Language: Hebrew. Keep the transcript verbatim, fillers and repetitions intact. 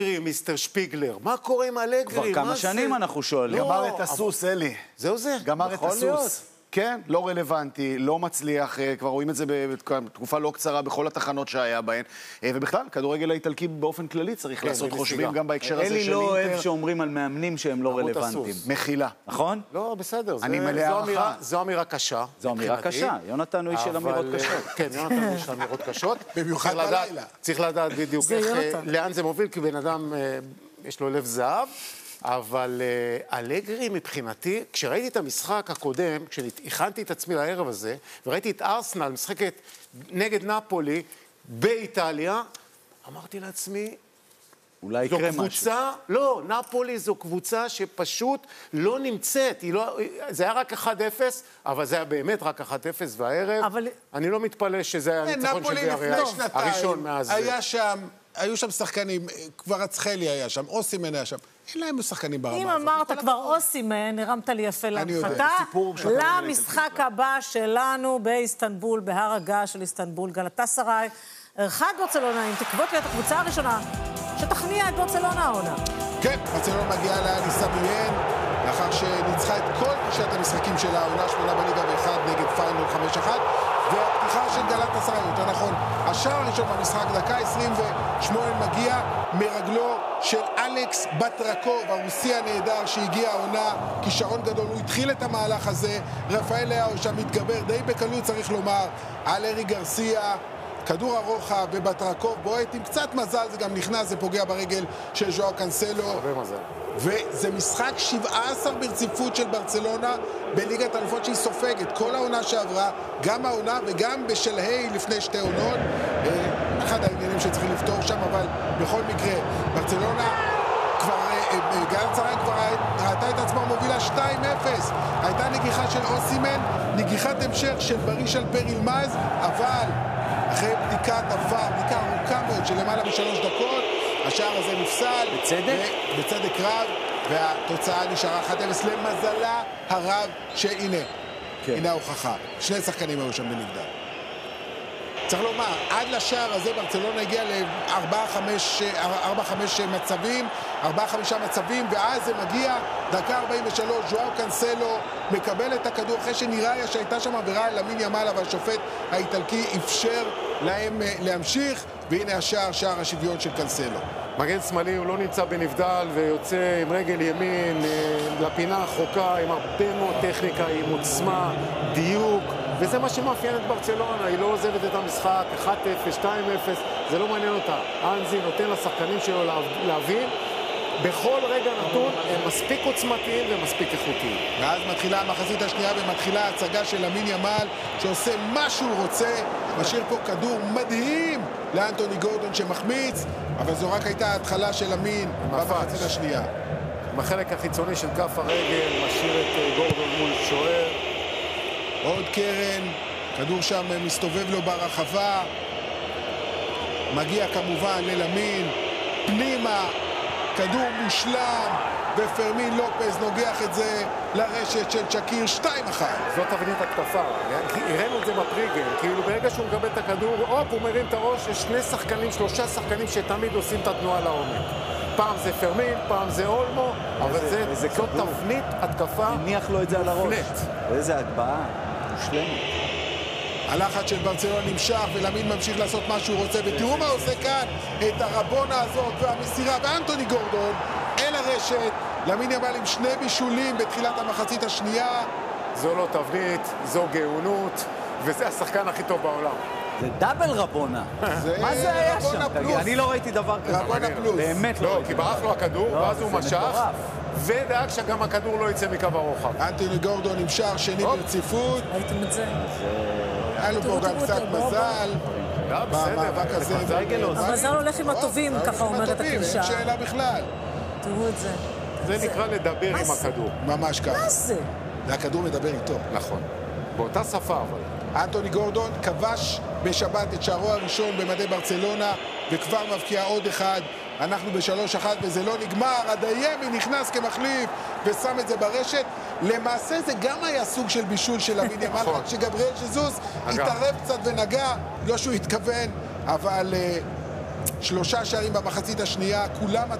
מיסטר שפיגלר, מה קורה עם אלגרי? כבר כמה שנים אנחנו שואלים. גמר את הסוס, אלי. זהו זה. גמר את הסוס. כן, לא רלוונטי, לא מצליח, כבר רואים את זה בתקופה לא קצרה בכל התחנות שהיה בהן, ובכלל, כדורגל האיטלקי באופן כללי צריך לעשות חושבים גם בהקשר הזה של אלי לא אוהב שאומרים על מאמנים שהם לא רלוונטיים. מחילה. נכון? לא, בסדר. אני מלא הערכה. זו אמירה קשה. זו אמירה קשה. יונתן הוא איש של אמירות קשות. כן, יונתן הוא איש של אמירות קשות. במיוחד בלילה. צריך לדעת בדיוק לאן זה מוביל, כי בן אדם יש לו לב זהב. אבל uh, אלגרי מבחינתי, כשראיתי את המשחק הקודם, כשהכנתי את עצמי לערב הזה, וראיתי את ארסנל משחקת נגד נפולי באיטליה, אמרתי לעצמי, אולי יקרה משהו. קבוצה, לא, נפולי זו קבוצה שפשוט לא נמצאת. לא, זה היה רק אחד אפס, אבל זה היה באמת רק אחד אפס, והערב, אבל... אני לא מתפלא שזה היה ניצחון של ויאריאל הראשון מאז. היה שם, היו שם שחקנים, כבר אצחלי היה שם, אוסימן היה שם. אין להם שחקנים ברמה הזאת. אם אמרת כבר אוסימן, הרמת לי יפה להנחתה, למשחק הבא שלנו באיסטנבול, בהר הגעש של איסטנבול, גלאטסראי, ערכה את ברצלונה עם תקוות להיות הקבוצה הראשונה שתכניע את ברצלונה העונה. כן, ברצלונה מגיעה לאליסה מיין, לאחר שניצחה את כל תשעת המשחקים של העונה, שמונה בליגה ואחד נגד פיינול חמש אחת, והפתיחה של גלאטסראי, יותר נכון, השער הראשון במשחק, דקה עשרים ושמונה מגיע מרגלו של אלכס בטרקוב, הרוסי הנהדר שהגיע העונה, כישרון גדול, הוא התחיל את המהלך הזה, רפאל לאו שם מתגבר די בקלות צריך לומר, על ארי גרסיה, כדור הרוחב ובטרקוב בועט עם קצת מזל, זה גם נכנס, זה פוגע ברגל של ז'ואו קנסלו. הרבה מזל. וזה משחק שבע עשרה ברציפות של ברצלונה בליגת האלופות שהיא סופגת. כל העונה שעברה, גם העונה וגם בשלהי לפני שתי עונות. אחד העניינים שצריכים לפתור שם, אבל בכל מקרה, ברצלונה כבר, גלאטסראי כבר ראתה את עצמה מובילה שתיים אפס. הייתה נגיחה של אוסימן, נגיחת המשך של בריש על פרילמז, אבל אחרי בדיקת עבר, בדיקה ארוכה מאוד של למעלה משלוש דקות, השער הזה נפסל. בצדק? בצדק רב, והתוצאה נשארה אחת אפס למזלה הרב שהנה, כן. הנה ההוכחה. שני שחקנים היו שם בנגדה. צריך לומר, עד לשער הזה ברצלונה הגיע ל-ארבע חמש מצבים, ארבע חמישה מצבים, ואז זה מגיע, דקה ארבעים ושלוש, ז'ואו קנסלו מקבל את הכדור אחרי שנראה שהייתה שם עבירה על למין ימאל, אבל השופט האיטלקי אפשר להם להמשיך, והנה השער, שער השוויון של קנסלו. מגן שמאלי הוא לא נמצא בנבדל ויוצא עם רגל ימין לפינה החוקה, עם הרבה מאוד טכניקה, עם עוצמה, דיוק, וזה מה שמאפיין את ברצלונה, היא לא עוזבת את המשחק, אחת אפס, שתיים אפס, זה לא מעניין אותה. אנזי נותן לשחקנים שלו להבין, בכל רגע נתון הם מספיק עוצמתיים ומספיק איכותיים. ואז מתחילה המחצית השנייה ומתחילה ההצגה של למין ימאל, שעושה מה שהוא רוצה, משאיר פה כדור מדהים לאנטוני גורדון שמחמיץ, אבל זו רק הייתה ההתחלה של למין במחצית השנייה. בחלק החיצוני של כף הרגל, משאיר את גורדון מול שוער. עוד קרן, כדור שם מסתובב לו ברחבה, מגיע כמובן ללמין, פנימה, כדור מושלם, ופרמין לופז נוגח את זה לרשת של צ'קיר, שתיים אחת. זאת תבנית התקפה, הראינו את זה בפריגל, כאילו ברגע שהוא מקבל את הכדור, אופ, הוא מרים את הראש, יש שני שחקנים, שלושה שחקנים שתמיד עושים את התנועה לעומק. פעם זה פרמין, פעם זה אולמו, אבל זה, זאת תבנית התקפה. הניח לו את זה על הראש. ואיזה הגבהה, מושלמת. הלחץ של ברצלונה נמשך, ולמין ממשיך לעשות מה שהוא רוצה, ותראו מה עושה כאן, את הרבונה הזאת והמסירה, ואנטוני גורדון אל הרשת, למין ימאל עם שני בישולים בתחילת המחצית השנייה. זו לא תבנית, זו גאונות, וזה השחקן הכי טוב בעולם. זה דאבל רבונה. מה זה היה שם? אני לא ראיתי דבר כזה. רבונה פלוס. באמת לא לא, ראיתי. כי ברח לו הכדור, ואז הוא משך, ודאג שגם הכדור לא יצא מקו הרוחב. אנטוני גורדון עם שער שני ברציפות. ראיתם את זה? היה לו פה גם קצת מזל. במאבק הזה. המזל הולך עם הטובים, ככה אומרת הקלישה. אין שאלה בכלל. תראו את זה. זה נקרא לדבר עם הכדור. ממש ככה. מה זה? והכדור מדבר איתו. נכון. באותה שפה אבל. אנטוני גורדון כבש בשבת את שערו הראשון במדי ברצלונה, וכבר מבקיע עוד אחד. אנחנו בשלוש אחת וזה לא נגמר. אדיימי נכנס כמחליף ושם את זה ברשת. למעשה זה גם היה סוג של בישול של למין ימאל, רק שגבריאל ז'זוס התערב קצת ונגע, לא שהוא התכוון, אבל שלושה שערים במחצית השנייה, כולם